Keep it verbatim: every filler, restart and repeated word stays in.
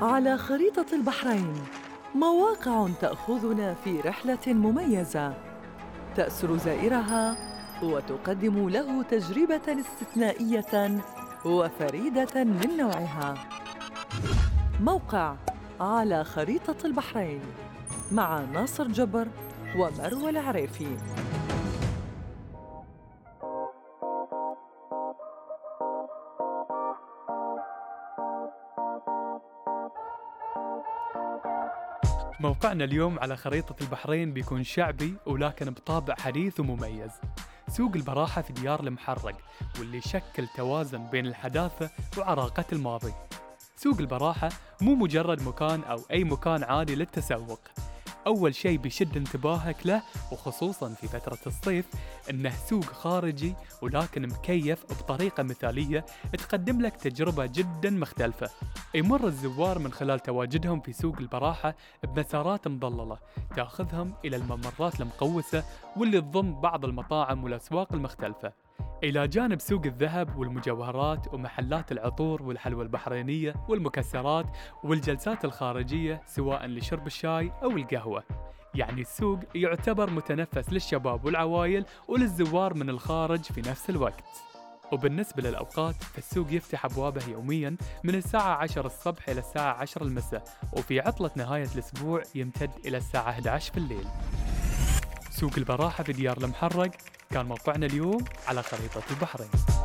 على خريطة البحرين، مواقع تأخذنا في رحلة مميزة تأسر زائرها وتقدم له تجربة استثنائية وفريدة من نوعها. موقع على خريطة البحرين مع ناصر جبر ومروى العريفي. موقعنا اليوم على خريطة البحرين بيكون شعبي ولكن بطابع حديث ومميز. سوق البراحة في ديار المحرق، واللي يشكل توازن بين الحداثة وعراقة الماضي. سوق البراحة مو مجرد مكان أو أي مكان عادي للتسوق. أول شيء بيشد انتباهك له، وخصوصاً في فترة الصيف، إنه سوق خارجي ولكن مكيف بطريقة مثالية تقدم لك تجربة جداً مختلفة. يمر الزوار من خلال تواجدهم في سوق البراحة بمسارات مظللة تأخذهم إلى الممرات المقوسة واللي تضم بعض المطاعم والأسواق المختلفة، إلى جانب سوق الذهب والمجوهرات ومحلات العطور والحلوى البحرينية والمكسرات والجلسات الخارجية سواء لشرب الشاي أو القهوة. يعني السوق يعتبر متنفس للشباب والعوائل وللزوار من الخارج في نفس الوقت. وبالنسبة للأوقات، فالسوق يفتح أبوابه يومياً من الساعة عشرة الصبح إلى الساعة عشرة المساء، وفي عطلة نهاية الأسبوع يمتد إلى الساعة إحدى عشر في الليل. سوق البراحة في ديار المحرق كان موقعنا اليوم على خريطة البحرين.